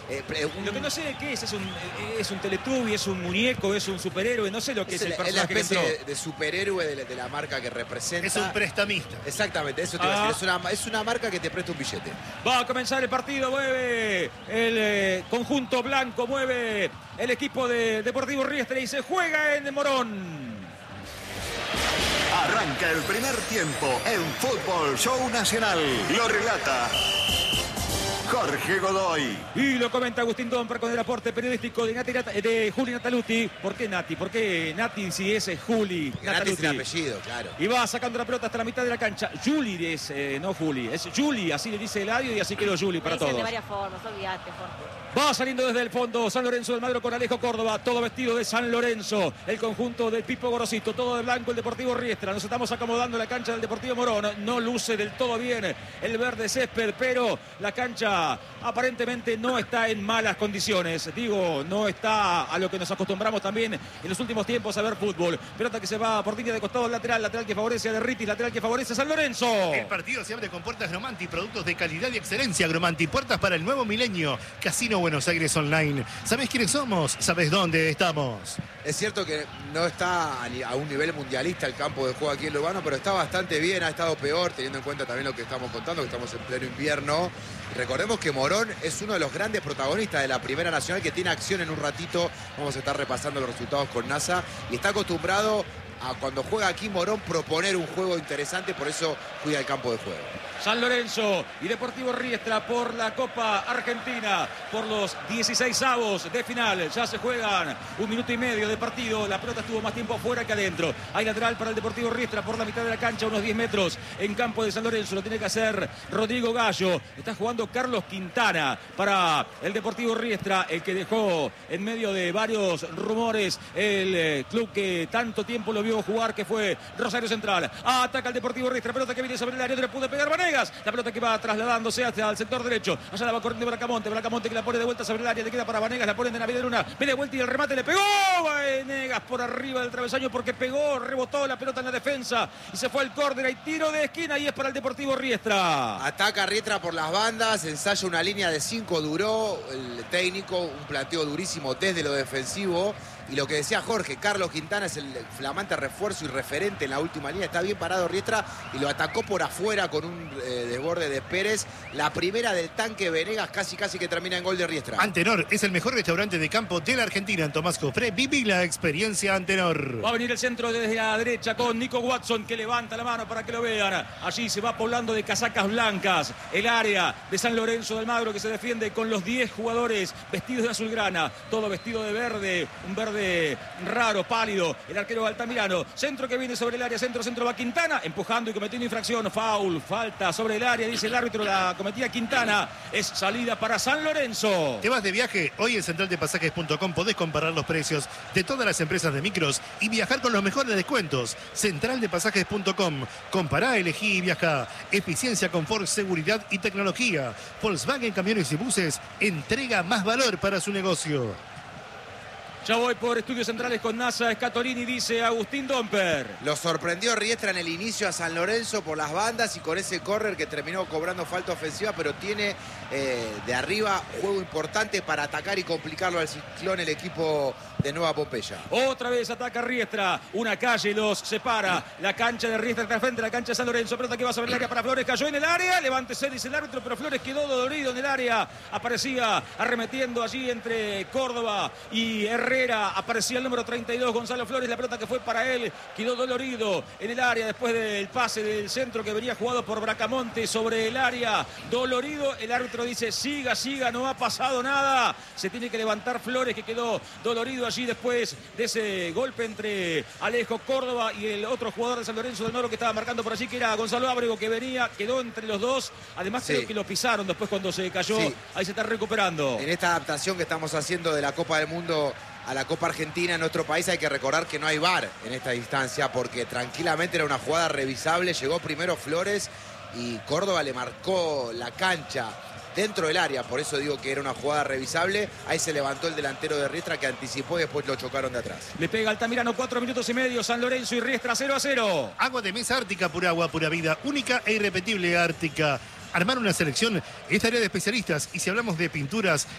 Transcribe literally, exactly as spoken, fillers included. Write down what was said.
Eh, un... Lo que no sé de qué es, es un, es un Teletubby, es un muñeco, es un superhéroe, no sé lo que es, es el personaje. Es la especie de, de superhéroe de la, de la marca que representa. Es un prestamista. Exactamente, eso te iba a decir. Es una, es una marca que te presta un billete. Va a comenzar el partido, mueve el eh, conjunto blanco, mueve el equipo de Deportivo Riestra y se juega en Morón. Arranca el primer tiempo en Fútbol Show Nacional. Lo relata Jorge Godoy. Y lo comenta Agustín Domper con el aporte periodístico de, Nati, de Juli Nataluti. ¿Por qué Nati? ¿Por qué Nati si es Juli Nataluti? Nati es el apellido, claro. Y va sacando la pelota hasta la mitad de la cancha. Juli es, eh, no Juli, es Juli, así le dice Eladio y así quedó Juli para todos. De varias formas, olvídate, Jorge. Va saliendo desde el fondo San Lorenzo del Magro con Alejo Córdoba, todo vestido de San Lorenzo, el conjunto del Pipo Gorosito, todo de blanco el Deportivo Riestra. Nos estamos acomodando en la cancha del Deportivo Morón, no luce del todo bien el verde césped, pero la cancha aparentemente no está en malas condiciones. Digo, no está a lo que nos acostumbramos también en los últimos tiempos a ver fútbol. Pelota que se va por línea de costado lateral, lateral que favorece a Derritis, lateral que favorece a San Lorenzo. El partido se abre con puertas Gromanti, productos de calidad y excelencia. Gromanti, puertas para el nuevo milenio. Casino Buenos Aires Online. ¿Sabés quiénes somos? ¿Sabés dónde estamos? Es cierto que no está a un nivel mundialista el campo de juego aquí en Lugano, pero está bastante bien, ha estado peor, teniendo en cuenta también lo que estamos contando, que estamos en pleno invierno. Recordemos que Morón es uno de los grandes protagonistas de la Primera Nacional, que tiene acción en un ratito. Vamos a estar repasando los resultados con NASA y está acostumbrado a, cuando juega aquí Morón, proponer un juego interesante, por eso cuida el campo de juego. San Lorenzo y Deportivo Riestra por la Copa Argentina, por los dieciseisavos de final. Ya se juegan un minuto y medio de partido. La pelota estuvo más tiempo afuera que adentro. Hay lateral para el Deportivo Riestra por la mitad de la cancha, unos diez metros en campo de San Lorenzo. Lo tiene que hacer Rodrigo Gallo. Está jugando Carlos Quintana para el Deportivo Riestra, el que dejó en medio de varios rumores el eh, club que tanto tiempo lo vio jugar, que fue Rosario Central. Ataca el Deportivo Riestra, pelota que viene sobre el área, no le pudo pegar Vanegas. La pelota que va trasladándose hacia el sector derecho. Allá la va corriendo Bracamonte. Bracamonte que la pone de vuelta sobre el área. Le queda para Vanegas. La ponen de Navidad Luna. Viene de vuelta y el remate le pegó Vanegas por arriba del travesaño porque pegó, rebotó la pelota en la defensa y se fue al córner. Hay tiro de esquina y es para el Deportivo Riestra. Ataca Riestra por las bandas. Ensaya una línea de cinco. Duró el técnico. Un planteo durísimo desde lo defensivo. Y lo que decía Jorge, Carlos Quintana es el flamante refuerzo y referente en la última línea. Está bien parado Riestra y lo atacó por afuera con un eh, desborde de Pérez. La primera del tanque Venegas casi casi que termina en gol de Riestra. Antenor es el mejor restaurante de campo de la Argentina. En Tomás Cofré, viví la experiencia Antenor. Va a venir el centro desde la derecha con Nico Watson, que levanta la mano para que lo vean. Allí se va poblando de casacas blancas el área de San Lorenzo del Magro, que se defiende con los diez jugadores vestidos de azulgrana. Todo vestido de verde, un verde raro, pálido, el arquero Altamirano. Centro que viene sobre el área, centro, centro va Quintana, empujando y cometiendo infracción, foul, falta sobre el área, dice el árbitro, la cometía Quintana. Es salida para San Lorenzo. ¿Te vas de viaje? Hoy en central de pasajes punto com podés comparar los precios de todas las empresas de micros y viajar con los mejores descuentos. central de pasajes punto com. Compará, elegí y viajá. Eficiencia, confort, seguridad y tecnología. Volkswagen Camiones y Buses entrega más valor para su negocio. Ya voy por Estudios Centrales con NASA Scatolini, dice Agustín Domper. Lo sorprendió Riestra en el inicio a San Lorenzo por las bandas y con ese córner que terminó cobrando falta ofensiva, pero tiene eh, de arriba juego importante para atacar y complicarlo al Ciclón el equipo de Nueva Pompeya. Otra vez ataca Riestra, una calle los separa. La cancha de Riestra está frente a la cancha de San Lorenzo. Pelota que va sobre el área para Flores, cayó en el área. Levántese, dice el árbitro, pero Flores quedó dolorido en el área. Aparecía arremetiendo allí entre Córdoba y Herrera. Aparecía el número treinta y dos, Gonzalo Flores. La pelota que fue para él quedó dolorido en el área después del pase del centro que venía jugado por Bracamonte sobre el área. Dolorido, el árbitro dice siga, siga, no ha pasado nada. Se tiene que levantar Flores, que quedó dolorido allí después de ese golpe entre Alejo Córdoba y el otro jugador de San Lorenzo del Noro que estaba marcando por allí, que era Gonzalo Ábrego, que venía, quedó entre los dos. Además sí, creo que lo pisaron después cuando se cayó. Sí. Ahí se está recuperando. En esta adaptación que estamos haciendo de la Copa del Mundo a la Copa Argentina en nuestro país, hay que recordar que no hay V A R en esta instancia, porque tranquilamente era una jugada revisable. Llegó primero Flores y Córdoba le marcó la cancha dentro del área, por eso digo que era una jugada revisable. Ahí se levantó el delantero de Riestra, que anticipó y después lo chocaron de atrás. Le pega Altamirano, cuatro minutos y medio, San Lorenzo y Riestra cero a cero. Agua de mesa Ártica, pura agua, pura vida, única e irrepetible Ártica. Armar una selección es tarea de especialistas, y si hablamos de pinturas,